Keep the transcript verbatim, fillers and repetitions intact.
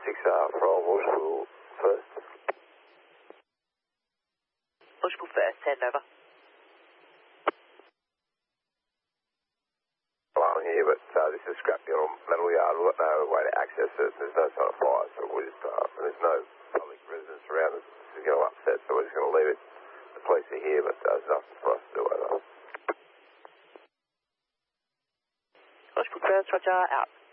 six R from Washpool first. Washpool first, send over. Along here, but uh, this is Scrapyard Metal Yard. We've got no way to access it. There's no sign of fire, so we're just, uh, and there's no public residence around us. This is going to upset, so we're just going to leave it. The police are here, but uh, there's nothing for us to do over. Washpool first, Roger, out.